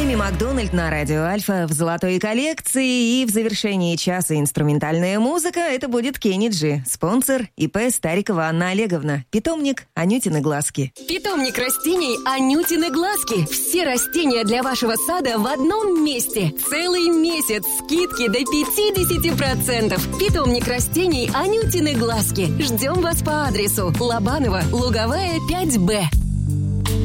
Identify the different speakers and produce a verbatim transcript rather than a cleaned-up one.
Speaker 1: Эми Макдональд на радио Альфа в золотой коллекции. И в завершении часа инструментальная музыка. Это будет Кенни Джи. Спонсор ИП Старикова Анна Олеговна. Питомник Анютины глазки.
Speaker 2: Питомник растений Анютины глазки. Все растения для вашего сада в одном месте. Целый месяц скидки до пятьдесят процентов. Питомник растений Анютины глазки. Ждем вас по адресу Лобанова, Луговая, пять Б.